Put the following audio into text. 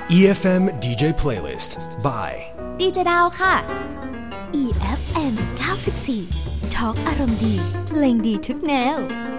EFM DJ Playlist by ดีเจดาวค่ะ EFM 94 ทอล์กอารมณ์ดีเพลงดีทุกแนว